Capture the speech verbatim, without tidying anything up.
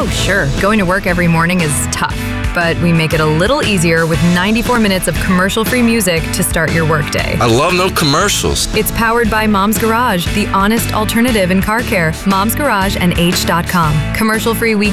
Oh, sure. Going to work every morning is tough, but we make it a little easier with ninety-four minutes of commercial-free music to start your workday. I love no commercials. It's powered by Mom's Garage, the honest alternative in car care. Mom's Garage and H dot com. Commercial-free week